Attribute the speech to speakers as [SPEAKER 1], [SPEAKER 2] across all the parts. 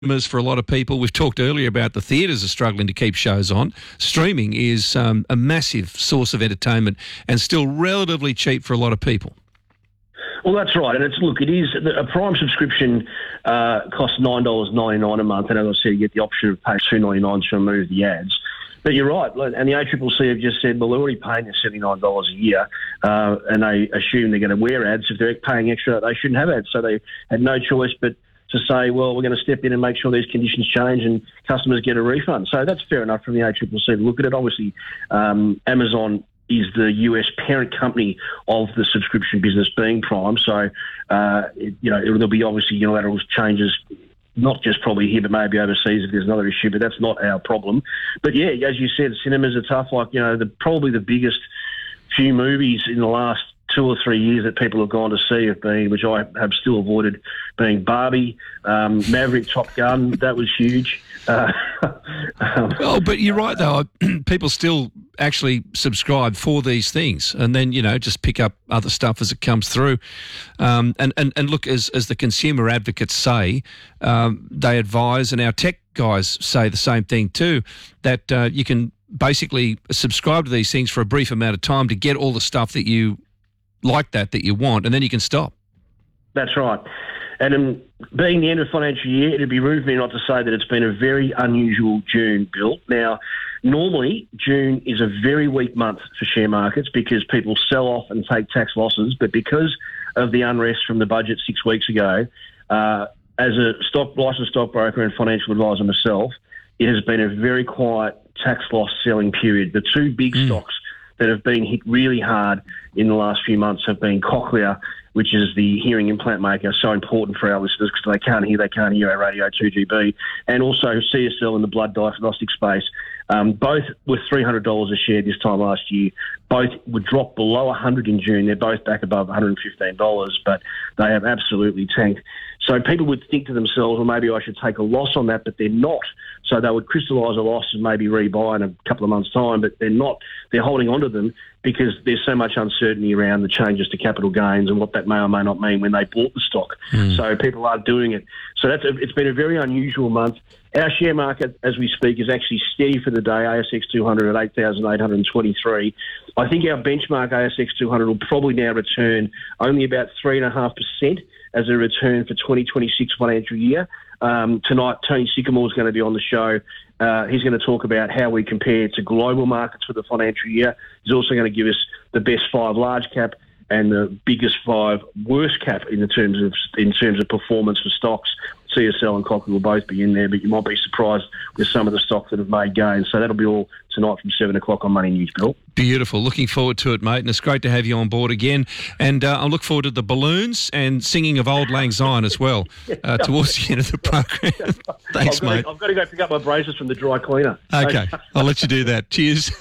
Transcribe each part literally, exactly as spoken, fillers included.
[SPEAKER 1] cinemas for a lot of people. We've talked earlier about the theatres are struggling to keep shows on. Streaming is um, a massive source of entertainment and still relatively cheap for a lot of people.
[SPEAKER 2] Well, that's right. And it's look, it is a Prime subscription uh, costs nine dollars ninety-nine a month. And as I said, you get the option of pay two dollars ninety-nine to remove the ads. But you're right. And the A C C C have just said, well, they're already paying us seventy-nine dollars a year. Uh, and they assume they're going to wear ads. If they're paying extra, they shouldn't have ads. So they had no choice but to say, well, we're going to step in and make sure these conditions change and customers get a refund. So that's fair enough from the A C C C to look at it. Obviously, um, Amazon is the U S parent company of the subscription business being Prime. So, uh, it, you know, there'll be obviously unilateral changes, not just probably here, but maybe overseas if there's another issue, but that's not our problem. But yeah, as you said, cinemas are tough. Like, you know, the probably the biggest few movies in the last two or three years that people have gone to see have been, which I have still avoided, being Barbie, um, Maverick, Top Gun. That was huge. Uh, um,
[SPEAKER 1] well, but you're right, though. People still actually subscribe for these things and then, you know, just pick up other stuff as it comes through. Um, and, and, and look, as, as the consumer advocates say, um, they advise, and our tech guys say the same thing too, that uh, you can basically subscribe to these things for a brief amount of time to get all the stuff that you like that, that you want, and then you can stop.
[SPEAKER 2] That's right. And um, being the end of the financial year, it'd be rude of me not to say that it's been a very unusual June, Bill. Now, normally, June is a very weak month for share markets because people sell off and take tax losses, but because of the unrest from the budget six weeks ago, uh, as a stock licensed stockbroker and financial advisor myself, it has been a very quiet tax loss selling period. The two big mm. stocks that have been hit really hard in the last few months have been Cochlear, which is the hearing implant maker, so important for our listeners because they can't hear, they can't hear our radio two G B, and also C S L in the blood diagnostic space. Um, both were three hundred dollars a share this time last year. Both would drop below one hundred dollars in June. They're both back above one hundred fifteen dollars, but they have absolutely tanked. So people would think to themselves, well, maybe I should take a loss on that, but they're not. So they would crystallise a loss and maybe rebuy in a couple of months' time, but they're not. They're holding on to them because there's so much uncertainty around the changes to capital gains and what that may or may not mean when they bought the stock. Mm. So people are doing it. So that's a, it's been a very unusual month. Our share market, as we speak, is actually steady for the day, A S X two hundred at eight thousand eight hundred twenty-three. I think our benchmark A S X two hundred will probably now return only about three point five percent as a return for twenty twenty-six financial year. Um, tonight, Tony Sycamore is going to be on the show. Uh, he's going to talk about how we compare to global markets for the financial year. He's also going to give us the best five large cap and the biggest five worst cap in terms of in terms of performance for stocks. C S L and Cochlear will both be in there, but you might be surprised with some of the stocks that have made gains. So that'll be all tonight from seven o'clock on Money News, Bill.
[SPEAKER 1] Beautiful. Looking forward to it, mate, and it's great to have you on board again. And uh, I look forward to the balloons and singing of Auld Lang Syne as well uh, towards the end of the program. Thanks,
[SPEAKER 2] I've
[SPEAKER 1] mate.
[SPEAKER 2] To, I've got to go pick up my braces from the dry cleaner.
[SPEAKER 1] Okay, I'll let you do that. Cheers.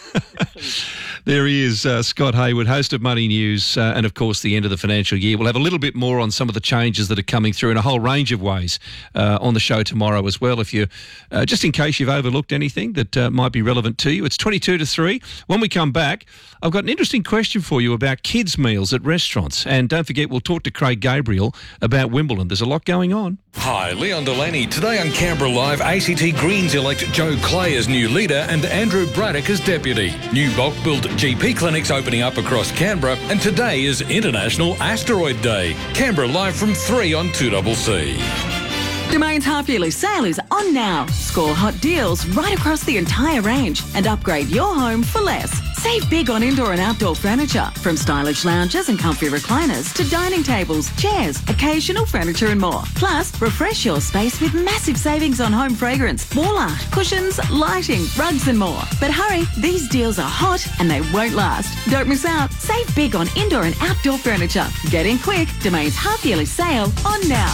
[SPEAKER 1] There he is, uh, Scott Hayward, host of Money News, uh, and of course the end of the financial year. We'll have a little bit more on some of the changes that are coming through in a whole range of ways uh, on the show tomorrow as well. If you, uh, just in case you've overlooked anything that uh, might be relevant to you, it's twenty-two to three. When we come back, I've got an interesting question for you about kids' meals at restaurants. And don't forget, we'll talk to Craig Gabriel about Wimbledon. There's a lot going on.
[SPEAKER 3] Hi, Leon Delaney. Today on Canberra Live, A C T Greens elect Joe Clay as new leader and Andrew Braddock as deputy. New bulk-built G P clinics opening up across Canberra, and today is International Asteroid Day. Canberra Live from three on two C C.
[SPEAKER 4] Domain's half-yearly sale is on now. Score hot deals right across the entire range and upgrade your home for less. Save big on indoor and outdoor furniture, from stylish lounges and comfy recliners to dining tables, chairs, occasional furniture and more. Plus, refresh your space with massive savings on home fragrance, wall art, cushions, lighting, rugs and more. But hurry, these deals are hot and they won't last. Don't miss out. Save big on indoor and outdoor furniture. Get in quick. Domain's half-yearly sale on now.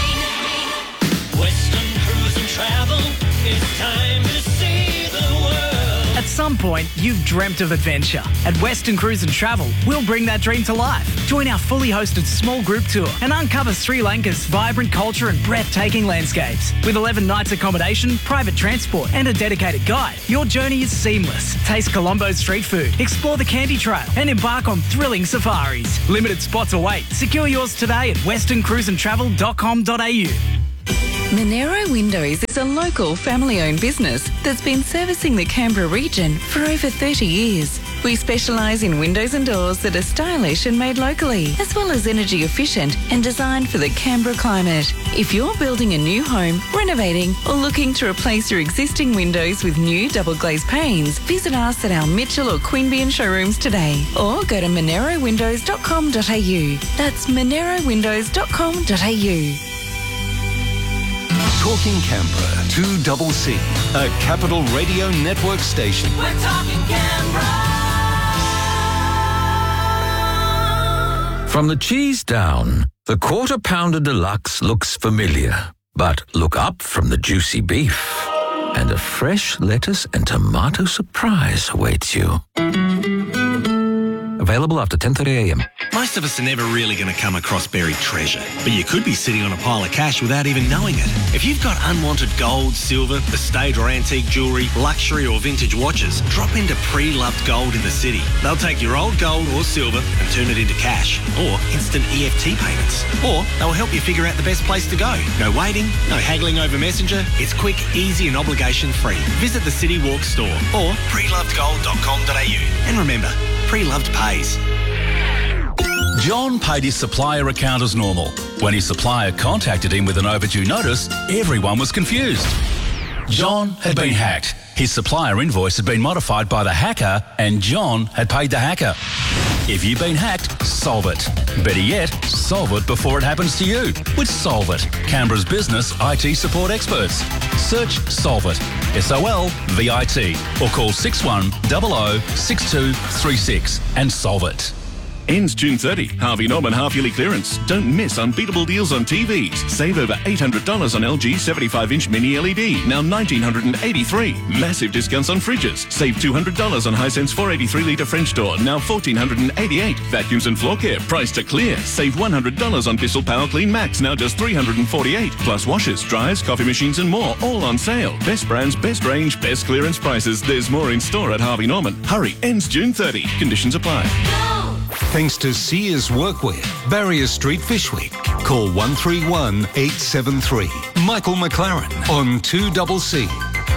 [SPEAKER 5] Western Cruise and Travel, it's time to see the world.
[SPEAKER 6] At some point, you've dreamt of adventure. At Western Cruise and Travel, we'll bring that dream to life. Join our fully hosted small group tour and uncover Sri Lanka's vibrant culture and breathtaking landscapes. With eleven nights accommodation, private transport and a dedicated guide, your journey is seamless. Taste Colombo's street food, explore the Candy Trail and embark on thrilling safaris. Limited spots await. Secure yours today at western cruise and travel dot com dot a u.
[SPEAKER 7] Monero Windows is a local family-owned business that's been servicing the Canberra region for over thirty years. We specialise in windows and doors that are stylish and made locally, as well as energy efficient and designed for the Canberra climate. If you're building a new home, renovating or looking to replace your existing windows with new double glazed panes, visit us at our Mitchell or Queanbeyan showrooms today, or go to monero windows dot com dot a u. That's monero windows dot com dot a u.
[SPEAKER 8] Talking Canberra, two double C, a Capital Radio Network station.
[SPEAKER 5] We're talking Canberra.
[SPEAKER 9] From the cheese down, the Quarter Pounder Deluxe looks familiar. But look up from the juicy beef, and a fresh lettuce and tomato surprise awaits you. Available after ten thirty a m.
[SPEAKER 10] Most of us are never really going to come across buried treasure, but you could be sitting on a pile of cash without even knowing it. If you've got unwanted gold, silver, estate or antique jewellery, luxury or vintage watches, drop into Pre-Loved Gold in the city. They'll take your old gold or silver and turn it into cash, or instant E F T payments. Or they'll help you figure out the best place to go. No waiting, no haggling over Messenger. It's quick, easy and obligation-free. Visit the City Walk store or pre loved gold dot com dot a u. And remember, Pre-Loved pays.
[SPEAKER 3] John paid his supplier account as normal. When his supplier contacted him with an overdue notice, everyone was confused. John had been hacked. His supplier invoice had been modified by the hacker, and John had paid the hacker. If you've been hacked, solve it. Better yet, solve it before it happens to you with Solve It, Canberra's business I T support experts. Search Solve It, S O L V I T, or call six one zero zero six two three six and solve it.
[SPEAKER 11] Ends June thirtieth. Harvey Norman half-yearly clearance. Don't miss unbeatable deals on T Vs. Save over eight hundred dollars on L G seventy-five inch mini L E D, now one thousand nine hundred eighty-three dollars. Massive discounts on fridges. Save two hundred dollars on Hisense four eighty-three litre French door, now one thousand four hundred eighty-eight dollars. Vacuums and floor care, priced to clear. Save one hundred dollars on Bissell Power Clean Max, now just three hundred forty-eight dollars. Plus washers, dryers, coffee machines and more, all on sale. Best brands, best range, best clearance prices. There's more in store at Harvey Norman. Hurry, ends June thirtieth. Conditions apply.
[SPEAKER 8] Thanks to Sears Workwear, Barrier Street Fish Week. Call one three one eight seven three. Michael McLaren on two double C.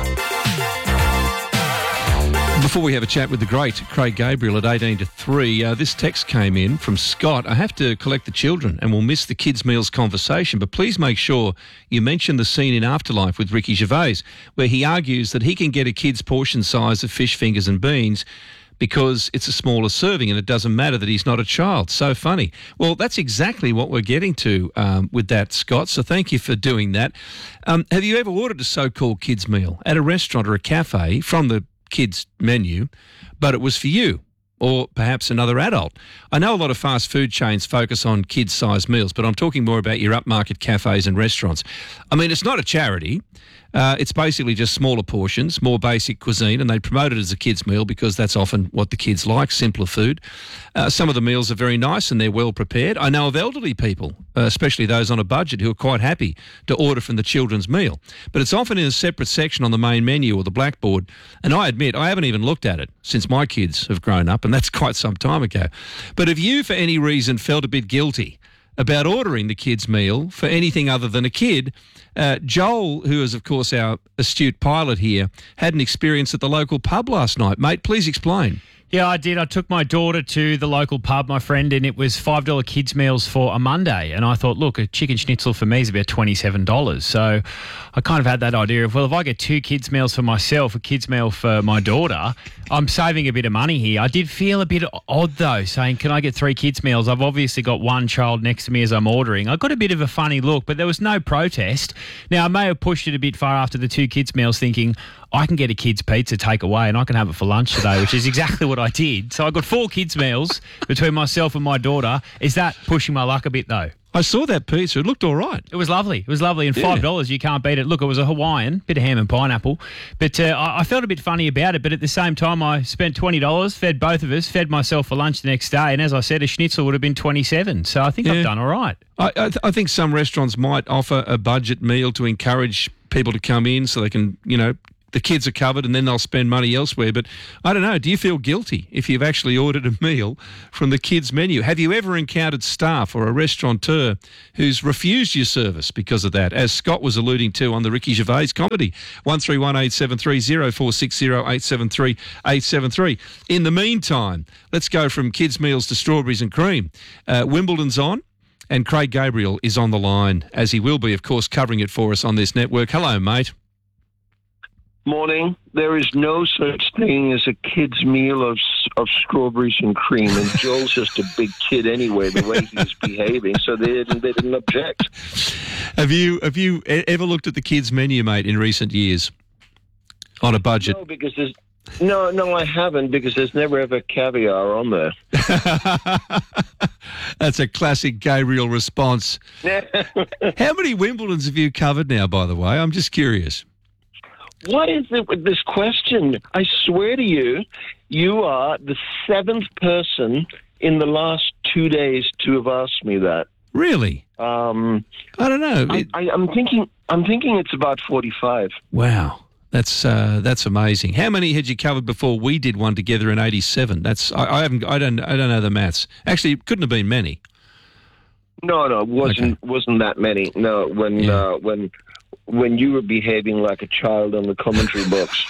[SPEAKER 1] Before we have a chat with the great Craig Gabriel at eighteen to three, uh, this text came in from Scott. I have to collect the children and we'll miss the kids' meals conversation, but please make sure you mention the scene in Afterlife with Ricky Gervais, where he argues that he can get a kid's portion size of fish fingers and beans because it's a smaller serving and it doesn't matter that he's not a child. So funny. Well, that's exactly what we're getting to um, with that, Scott, so thank you for doing that. Um, have you ever ordered a so-called kids' meal at a restaurant or a cafe from the kids' menu, but it was for you or perhaps another adult? I know a lot of fast food chains focus on kids-sized meals, but I'm talking more about your upmarket cafes and restaurants. I mean, it's not a charity. Uh, it's basically just smaller portions, more basic cuisine, and they promote it as a kids' meal because that's often what the kids like, simpler food. Uh, some of the meals are very nice and they're well prepared. I know of elderly people, uh, especially those on a budget, who are quite happy to order from the children's meal. But it's often in a separate section on the main menu or the blackboard, and I admit I haven't even looked at it since my kids have grown up, and that's quite some time ago. But if you, for any reason, felt a bit guilty about ordering the kids' meal for anything other than a kid, uh, Joel, who is, of course, our astute pilot here, had an experience at the local pub last night. Mate, please explain.
[SPEAKER 12] Yeah, I did. I took my daughter to the local pub, my friend, and it was five dollars kids' meals for a Monday. And I thought, look, a chicken schnitzel for me is about twenty-seven dollars. So I kind of had that idea of, well, if I get two kids' meals for myself, a kids' meal for my daughter, I'm saving a bit of money here. I did feel a bit odd, though, saying, can I get three kids' meals? I've obviously got one child next to me as I'm ordering. I got a bit of a funny look, but there was no protest. Now, I may have pushed it a bit far after the two kids' meals thinking, I can get a kid's pizza takeaway and I can have it for lunch today, which is exactly what I did. So I got four kids' meals between myself and my daughter. Is that pushing my luck a bit, though?
[SPEAKER 1] I saw that pizza. It looked all right.
[SPEAKER 12] It was lovely. It was lovely. And five dollars, yeah. You can't beat it. Look, it was a Hawaiian, bit of ham and pineapple. But uh, I, I felt a bit funny about it. But at the same time, I spent twenty dollars, fed both of us, fed myself for lunch the next day. And as I said, a schnitzel would have been twenty-seven dollars. So I think yeah. I've done all right.
[SPEAKER 1] I, I, th- I think some restaurants might offer a budget meal to encourage people to come in so they can, you know, the kids are covered and then they'll spend money elsewhere. But I don't know, do you feel guilty if you've actually ordered a meal from the kids' menu? Have you ever encountered staff or a restaurateur who's refused your service because of that, as Scott was alluding to on the Ricky Gervais comedy? one three one eight seven three zero four six zero eight seven three eight seven three. In the meantime, let's go from kids' meals to strawberries and cream. Uh, Wimbledon's on. And Craig Gabriel is on the line, as he will be, of course, covering it for us on this network. Hello, mate.
[SPEAKER 13] Morning. There is no such thing as a kid's meal of of strawberries and cream, and Joel's just a big kid anyway, the way he's behaving, so they didn't, they didn't object.
[SPEAKER 1] Have you have you ever looked at the kids' menu, mate, in recent years on a budget?
[SPEAKER 13] No, because there's no, no, I haven't, because there's never ever caviar on there.
[SPEAKER 1] That's a classic Gabriel response. How many Wimbledons have you covered now, by the way? I'm just curious.
[SPEAKER 13] What is it with this question? I swear to you, you are the seventh person in the last two days to have asked me that.
[SPEAKER 1] Really?
[SPEAKER 13] Um,
[SPEAKER 1] I don't know.
[SPEAKER 13] I, I, I'm thinking. I'm thinking it's about forty-five.
[SPEAKER 1] Wow, that's uh, that's amazing. How many had you covered before we did one together in eighty-seven? That's I, I haven't. I don't. I don't know the maths. Actually, it couldn't have been many.
[SPEAKER 13] No, no, it wasn't
[SPEAKER 1] Okay.
[SPEAKER 13] wasn't that many. No, when
[SPEAKER 1] Yeah.
[SPEAKER 13] uh, when when you were behaving like a child on the commentary books.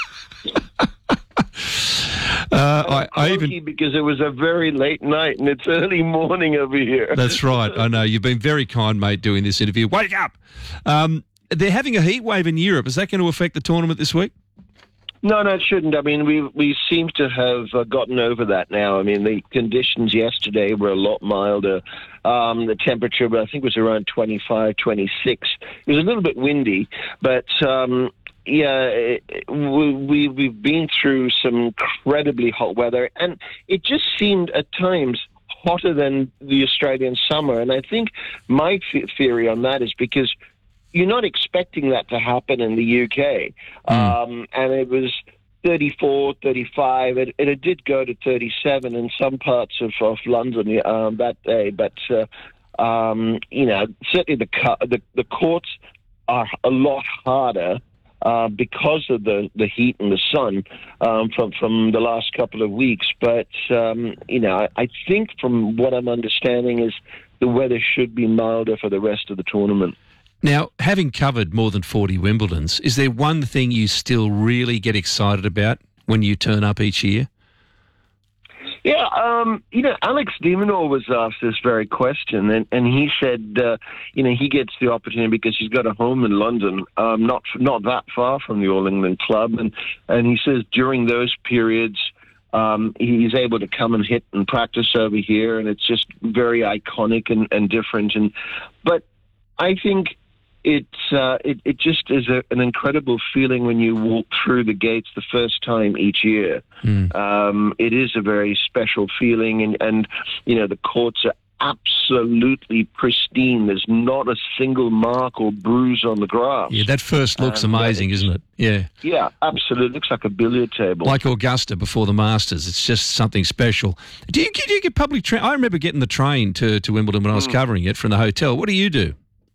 [SPEAKER 1] Uh, I, I even
[SPEAKER 13] Lucky because it was a very late night and it's early morning over here.
[SPEAKER 1] That's right. I know you've been very kind, mate, doing this interview. Wake up! Um, they're having a heat wave in Europe. Is that going to affect the tournament this week?
[SPEAKER 13] No, no, it shouldn't. I mean, we we seem to have uh, gotten over that now. I mean, the conditions yesterday were a lot milder. Um, the temperature, I think, was around twenty-five, twenty-six. It was a little bit windy, but um, yeah, it, we, we we've been through some incredibly hot weather, and it just seemed at times hotter than the Australian summer. And I think my th- theory on that is because you're not expecting that to happen in the U K. Mm. Um, and it was thirty-four, thirty-five. It, it did go to thirty-seven in some parts of, of London um, that day. But, uh, um, you know, certainly the, the the courts are a lot harder uh, because of the, the heat and the sun um, from, from the last couple of weeks. But, um, you know, I, I think from what I'm understanding is the weather should be milder for the rest of the tournament.
[SPEAKER 1] Now, having covered more than forty Wimbledons, is there one thing you still really get excited about when you turn up each year?
[SPEAKER 13] Yeah, um, you know, Alex de Minaur was asked this very question, and, and he said, uh, you know, he gets the opportunity because he's got a home in London, um, not not that far from the All England Club, and, and he says during those periods, Um, he's able to come and hit and practice over here, and it's just very iconic and, and different. And but I think it's uh, it, it just is a, an incredible feeling when you walk through the gates the first time each year. Mm. Um, it is a very special feeling, and, and you know the courts are absolutely pristine. There's not a single mark or bruise on the grass.
[SPEAKER 1] Yeah, that first looks um, amazing, isn't it? Yeah.
[SPEAKER 13] Yeah, absolutely. It looks like a billiard table.
[SPEAKER 1] Like Augusta before the Masters. It's just something special. Do you, do you get public train? I remember getting the train to, to Wimbledon when I was mm. covering it from the hotel. What do you do?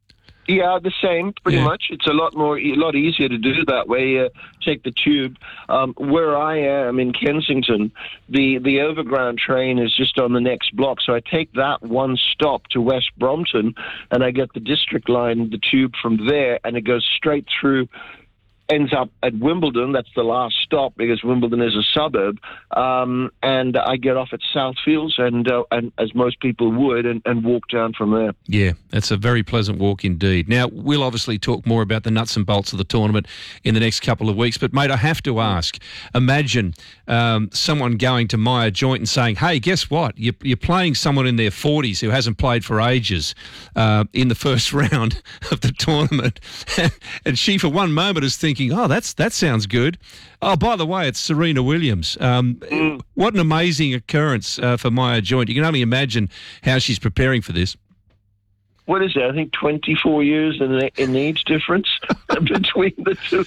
[SPEAKER 13] Yeah, the same, pretty
[SPEAKER 1] yeah.
[SPEAKER 13] much. It's a lot more, a lot easier to do that way. Uh, take the tube. Um, where I am in Kensington, the, the overground train is just on the next block. So I take that one stop to West Brompton, and I get the district line, the tube from there, and it goes straight through. Ends up at Wimbledon. That's the last stop because Wimbledon is a suburb. Um, and I get off at Southfields, and uh, and as most people would, and, and walk down from there.
[SPEAKER 1] Yeah, it's a very pleasant walk indeed. Now, we'll obviously talk more about the nuts and bolts of the tournament in the next couple of weeks. But, mate, I have to ask, imagine um, someone going to Maya Joint and saying, hey, guess what? You're, you're playing someone in their forties who hasn't played for ages uh, in the first round of the tournament. And she, for one moment, is thinking, oh, that's that sounds good. Oh, by the way, it's Serena Williams. Um, mm. What an amazing occurrence uh, for Maya Joint. You can only imagine how she's preparing for this.
[SPEAKER 13] What is it? I think twenty-four years in, in age difference between the two.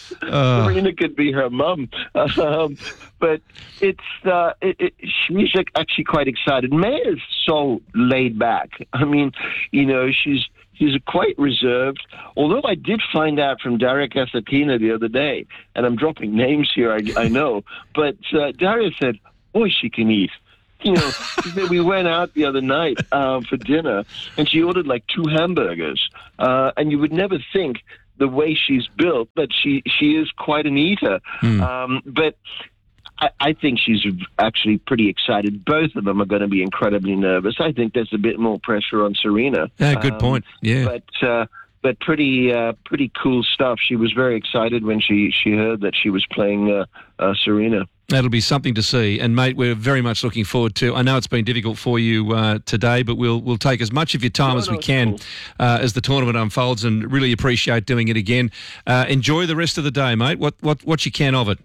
[SPEAKER 13] Uh, Serena could be her mum. Um, but it's uh, it, it, she's actually quite excited. Maya's so laid back. I mean, you know, she's he's quite reserved. Although I did find out from Darius Asatina the other day, and I'm dropping names here, I, I know, but uh, Darius said, boy, she can eat. You know, we went out the other night uh, for dinner, and she ordered like two hamburgers. Uh, and you would never think the way she's built that she, she is quite an eater. Mm. Um, but I, I think she's actually pretty excited. Both of them are going to be incredibly nervous. I think there's a bit more pressure on Serena.
[SPEAKER 1] Yeah, good
[SPEAKER 13] um, point. Yeah.
[SPEAKER 1] But
[SPEAKER 13] uh, but pretty uh, pretty cool stuff. She was very excited when she, she heard that she was playing uh, uh, Serena.
[SPEAKER 1] That'll be something to see. And, mate, we're very much looking forward to. I know it's been difficult for you uh, today, but we'll we'll take as much of your time no, as we no, can cool. uh, as the tournament unfolds, and really appreciate doing it again. Uh, enjoy the rest of the day, mate. What what what you can of it.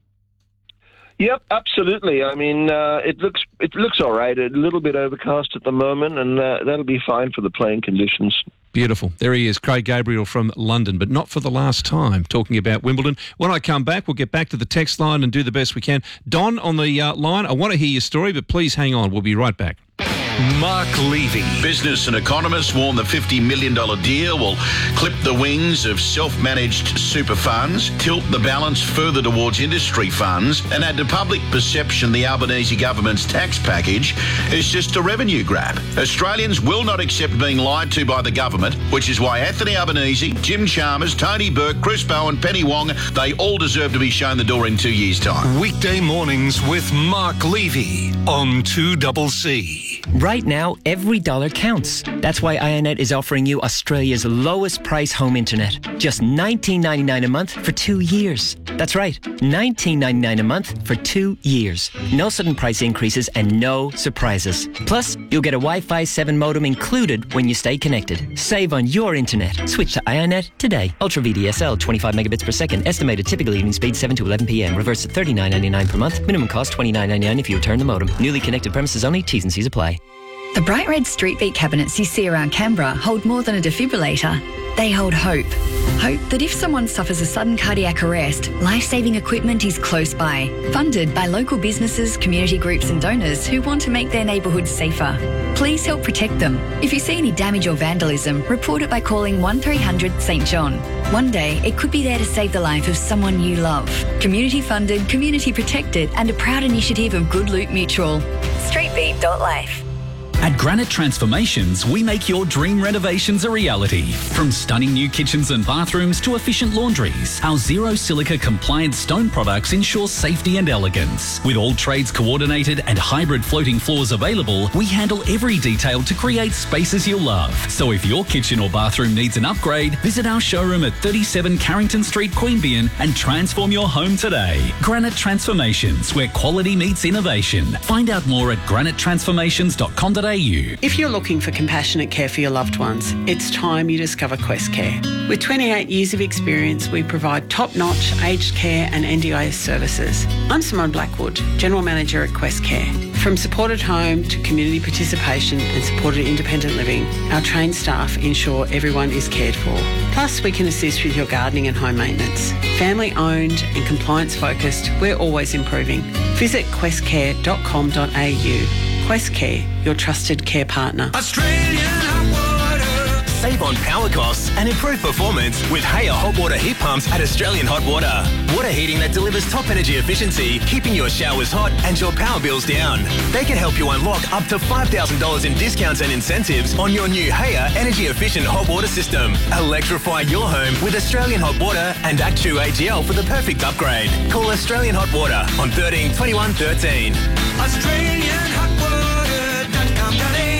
[SPEAKER 13] Yep, absolutely. I mean, uh, it looks it looks all right. A little bit overcast at the moment, and uh, that'll be fine for the playing conditions.
[SPEAKER 1] Beautiful. There he is, Craig Gabriel from London, but not for the last time, talking about Wimbledon. When I come back, we'll get back to the text line and do the best we can. Don on the uh, line, I want to hear your story, but please hang on. We'll be right back.
[SPEAKER 14] Mark Levy. Business and economists warn the fifty million dollars deal will clip the wings of self-managed super funds, tilt the balance further towards industry funds, and add to public perception the Albanese government's tax package is just a revenue grab. Australians will not accept being lied to by the government, which is why Anthony Albanese, Jim Chalmers, Tony Burke, Chris Bowen, Penny Wong, they all deserve to be shown the door in two years' time.
[SPEAKER 8] Weekday mornings with Mark Levy on two C C.
[SPEAKER 15] Right now, every dollar counts. That's why iiNet is offering you Australia's lowest price home internet. Just nineteen ninety-nine a month for two years. That's right, nineteen ninety-nine a month for two years. No sudden price increases and no surprises. Plus, you'll get a Wi-Fi seven modem included when you stay connected. Save on your internet. Switch to iiNet today. Ultra V D S L, twenty-five megabits per second. Estimated typical evening speed seven to eleven p.m. Reverse at thirty-nine ninety-nine per month. Minimum cost twenty-nine ninety-nine if you return the modem. Newly connected premises only. T's and C's apply.
[SPEAKER 16] The bright red street beat cabinets you see around Canberra hold more than a defibrillator. They hold hope. Hope that if someone suffers a sudden cardiac arrest, life-saving equipment is close by. Funded by local businesses, community groups and donors who want to make their neighbourhoods safer. Please help protect them. If you see any damage or vandalism, report it by calling one three hundred St John. One day, it could be there to save the life of someone you love. Community funded, community protected and a proud initiative of Good Loot Mutual. street beat dot life.
[SPEAKER 17] At Granite Transformations, we make your dream renovations a reality. From stunning new kitchens and bathrooms to efficient laundries, our zero silica compliant stone products ensure safety and elegance. With all trades coordinated and hybrid floating floors available, we handle every detail to create spaces you'll love. So if your kitchen or bathroom needs an upgrade, visit our showroom at thirty-seven Carrington Street, Queanbeyan and transform your home today. Granite Transformations, where quality meets innovation. Find out more at granite transformations dot com dot a u.
[SPEAKER 18] If you're looking for compassionate care for your loved ones, it's time you discover Quest Care. With twenty-eight years of experience, we provide top-notch aged care and N D I S services. I'm Simone Blackwood, General Manager at Quest Care. From supported home to community participation and supported independent living, our trained staff ensure everyone is cared for. Plus, we can assist with your gardening and home maintenance. Family-owned and compliance-focused, we're always improving. Visit quest care dot com dot a u. Quest Care, your trusted care partner.
[SPEAKER 19] Australian hot water. Save on power costs and improve performance with Haier hot water heat pumps at Australian Hot Water. Water heating that delivers top energy efficiency, keeping your showers hot and your power bills down. They can help you unlock up to five thousand dollars in discounts and incentives on your new Haier energy efficient hot water system. Electrify your home with Australian Hot Water and Actu A G L for the perfect upgrade. Call Australian Hot Water on thirteen twenty-one thirteen.
[SPEAKER 14] Australian Hot Water dot com dot a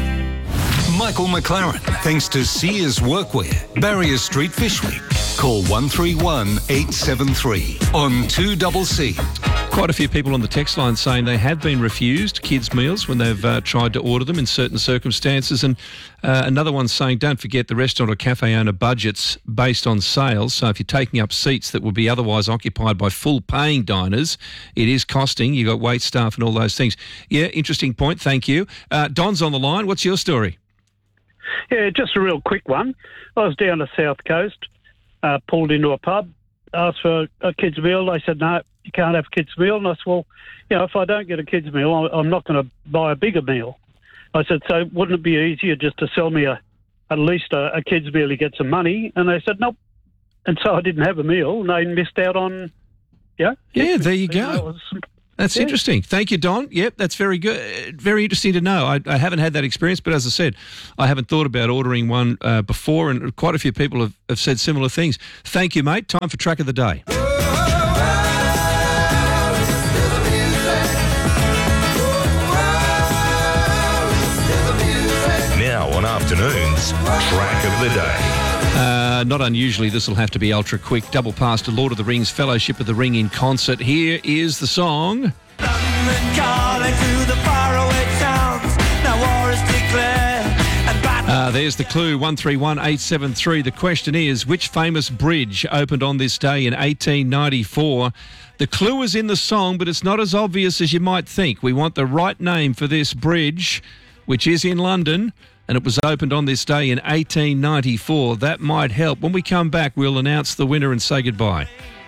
[SPEAKER 14] u.
[SPEAKER 8] Michael McLaren, thanks to Sears Workwear, Barrier Street, Fyshwick. Call one three one eight seven three on two C C.
[SPEAKER 1] Quite a few people on the text line saying they have been refused kids' meals when they've uh, tried to order them in certain circumstances. And uh, another one saying, don't forget the restaurant or cafe owner budgets based on sales. So if you're taking up seats that would be otherwise occupied by full paying diners, it is costing. You've got wait staff and all those things. Yeah, interesting point. Thank you. Uh, Don's on the line. What's your story?
[SPEAKER 20] Yeah, just a real quick one. I was down the South Coast, uh, pulled into a pub, asked for a kid's meal. They said, no, you can't have a kid's meal. And I said, well, you know, if I don't get a kid's meal, I'm not going to buy a bigger meal. I said, so wouldn't it be easier just to sell me a, at least a, a kid's meal, you get some money. And they said, nope. And so I didn't have a meal, and they missed out on, yeah.
[SPEAKER 1] Yeah, there you go. That's
[SPEAKER 20] yeah.
[SPEAKER 1] interesting. Thank you, Don. Yep, that's very good. Very interesting to know. I, I haven't had that experience, but as I said, I haven't thought about ordering one uh, before, and quite a few people have, have said similar things. Thank you, mate. Time for Track of the Day.
[SPEAKER 21] Now on afternoons, Track of the Day.
[SPEAKER 1] Uh, not unusually, this will have to be ultra quick. Double pass to Lord of the Rings, Fellowship of the Ring in concert. Here is the song. Uh, there's the clue, one three one eight seven three. The question is, which famous bridge opened on this day in eighteen ninety-four? The clue is in the song, but it's not as obvious as you might think. We want the right name for this bridge, which is in London, and it was opened on this day in eighteen ninety-four. That might help. When we come back, we'll announce the winner and say goodbye.